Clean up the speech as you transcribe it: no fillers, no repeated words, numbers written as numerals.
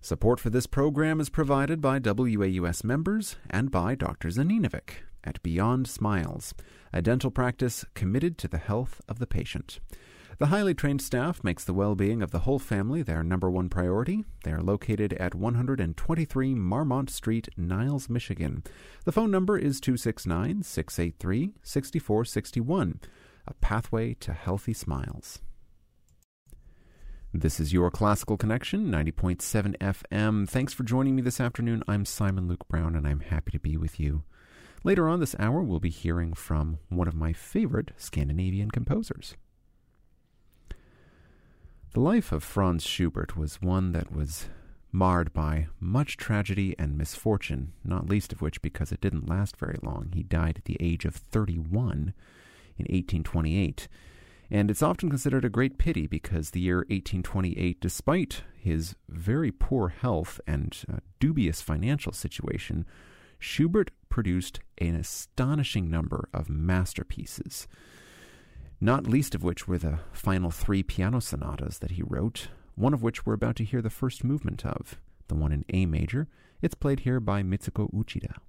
Support for this program is provided by WAUS members and by Dr. Zaninovic at Beyond Smiles, a dental practice committed to the health of the patient. The highly trained staff makes the well-being of the whole family their number one priority. They are located at 123 Marmont Street, Niles, Michigan. The phone number is 269-683-6461, a pathway to healthy smiles. This is your Classical Connection, 90.7 FM. Thanks for joining me this afternoon. I'm Simon Luke Brown, and I'm happy to be with you. Later on this hour, we'll be hearing from one of my favorite Scandinavian composers. The life of Franz Schubert was one that was marred by much tragedy and misfortune, not least of which because it didn't last very long. He died at the age of 31 in 1828. And it's often considered a great pity because the year 1828, despite his very poor health and dubious financial situation, Schubert produced an astonishing number of masterpieces, not least of which were the final 3 piano sonatas that he wrote, one of which we're about to hear the first movement of, the one in A major. It's played here by Mitsuko Uchida.